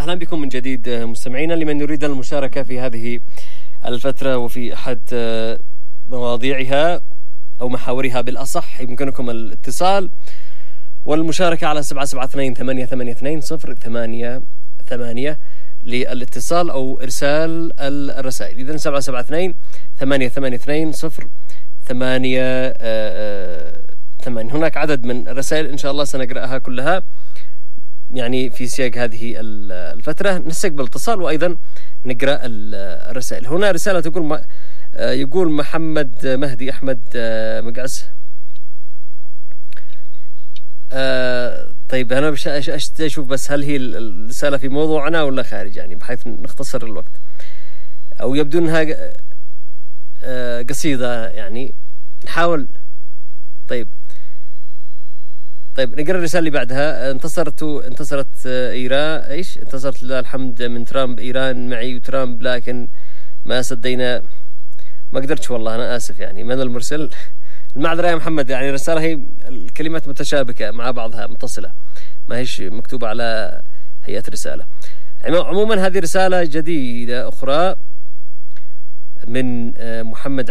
أهلا بكم من جديد مستمعينا. لمن يريد المشاركة في هذه الفترة وفي أحد مواضيعها أو محاورها بالأصح يمكنكم الاتصال والمشاركة على 772-882-088 للاتصال أو إرسال الرسائل. إذن 772-882-088. هناك عدد من الرسائل إن شاء الله سنقرأها كلها يعني في سياق هذه الفترة، نستقبل اتصال وأيضا نقرأ الرسائل. هنا رسالة تقول يقول محمد مهدي أحمد مقعس. طيب أنا أشوف بس هل هي الرسالة في موضوعنا ولا خارج، يعني بحيث نختصر الوقت، أو يبدو أنها قصيدة يعني نحاول. طيب نقرأ الرسالة اللي بعدها. انتصرت إيران. إيش انتصرت لله الحمد من ترامب. إيران معي وترامب لكن ما صدينا. ما قدرتش والله، أنا آسف. يعني من المرسل؟ المعذرة يا محمد، يعني الرسالة هي الكلمات متشابكة مع بعضها متصلة، ما هيش مكتوبة على هيئة رسالة. عموما هذه رسالة جديدة أخرى من محمد